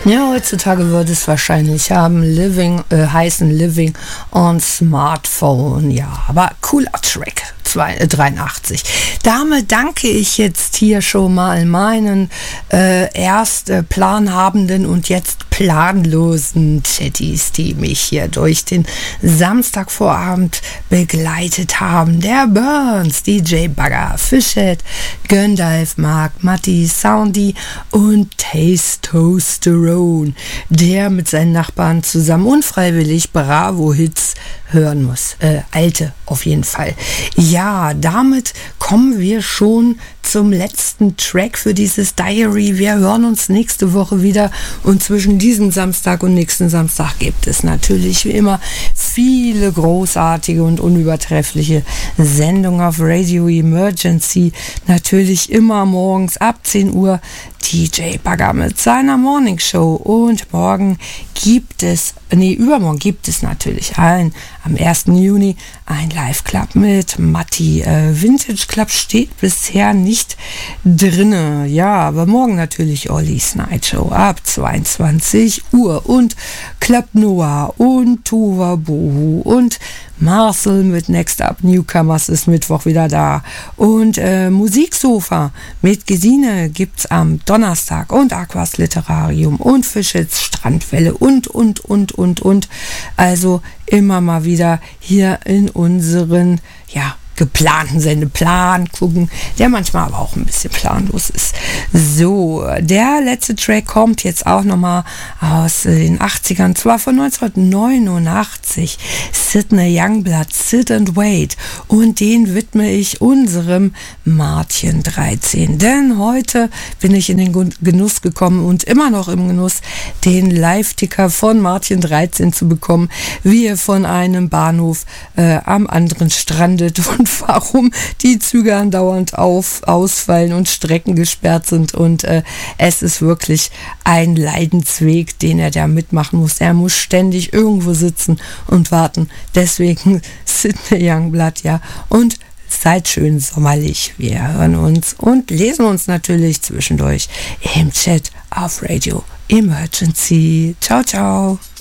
Ja, heutzutage würde es wahrscheinlich heißen Living on Smartphone. Ja, aber cooler Track. 83. Damit danke ich jetzt hier schon mal meinen erst planhabenden und jetzt planlosen Chatties, die mich hier durch den Samstagvorabend begleitet haben. Der Burns, DJ Bagger, Fischhead, Gandalf, Mark, Matti, Soundy und Testosterone, der mit seinen Nachbarn zusammen unfreiwillig Bravo-Hits hören muss. Alte auf jeden Fall. Ja, damit kommen wir schon zum letzten Track für dieses Diary. Wir hören uns nächste Woche wieder und zwischen diesem Samstag und nächsten Samstag gibt es natürlich wie immer viele großartige und unübertreffliche Sendungen auf Radio Emergency. Natürlich immer morgens ab 10 Uhr DJ Bagger mit seiner Morning Show und übermorgen gibt es natürlich am 1. Juni ein Live-Club mit Matti. Vintage Club steht bisher nicht drinne. Ja, aber morgen natürlich Ollies Night Show ab 22 Uhr und Club Noah und Tova Bohu und Marcel mit Next Up Newcomers ist Mittwoch wieder da. Und Musiksofa mit Gesine gibt's am Donnerstag und Aquas Literarium und Fischets Strandwelle und. Also immer mal wieder hier in unseren, geplanten Sendeplan gucken, der manchmal aber auch ein bisschen planlos ist. So, der letzte Track kommt jetzt auch nochmal aus den 80ern, zwar von 1989, Sidney Youngblood, Sit and Wait, und den widme ich unserem Martin 13, denn heute bin ich in den Genuss gekommen und immer noch im Genuss, den Live-Ticker von Martin 13 zu bekommen, wie er von einem Bahnhof am anderen strandet und warum die Züge andauernd ausfallen und Strecken gesperrt sind. Und es ist wirklich ein Leidensweg, den er da mitmachen muss. Er muss ständig irgendwo sitzen und warten. Deswegen Sidney Youngblood, ja. Und seid schön sommerlich. Wir hören uns und lesen uns natürlich zwischendurch im Chat auf Radio Emergency. Ciao, ciao.